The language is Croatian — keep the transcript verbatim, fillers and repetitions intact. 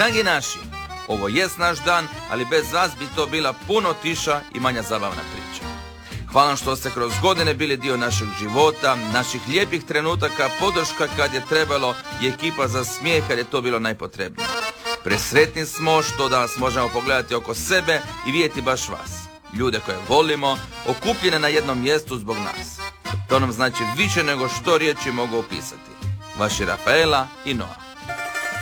Dragi naši, ovo jest naš dan, ali bez vas bi to bila puno tiša i manja zabavna priča. Hvala vam što ste kroz godine bili dio našeg života, naših lijepih trenutaka, podrška kad je trebalo i ekipa za smijeh kad je to bilo najpotrebnije. Presretni smo što danas možemo pogledati oko sebe i vidjeti baš vas, ljude koje volimo, okupljene na jednom mjestu zbog nas. To nam znači više nego što riječi mogu opisati. Vaši Rafaela i Noa.